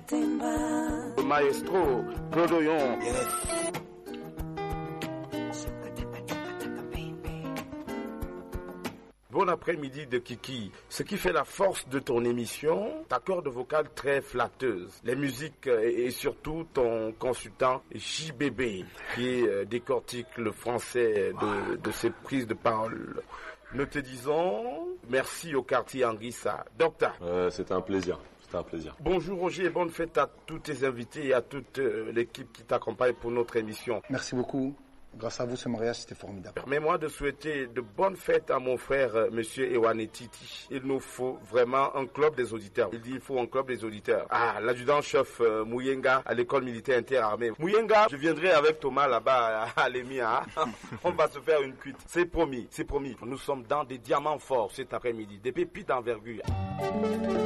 Maestro Godoyon. Bon après-midi de Kiki. Ce qui fait la force de ton émission, ta corde vocale très flatteuse, les musiques et surtout ton consultant JBB qui décortique le français de ses prises de parole. Nous te disons merci au quartier Anguissa. Docteur. C'était un plaisir. C'était un plaisir. Bonjour Roger et bonne fête à tous tes invités et à toute l'équipe qui t'accompagne pour notre émission. Merci beaucoup. Grâce à vous, ce mariage, c'était formidable. Permets-moi de souhaiter de bonnes fêtes à mon frère, monsieur Ewanetiti. Il nous faut vraiment un club des auditeurs. Il dit il faut un club des auditeurs. Ah, l'adjudant-chef Mouyenga à l'école militaire interarmée. Mouyenga, je viendrai avec Thomas là-bas à l'Émia. On va se faire une cuite. C'est promis, c'est promis. Nous sommes dans des diamants forts cet après-midi, des pépites d'envergure.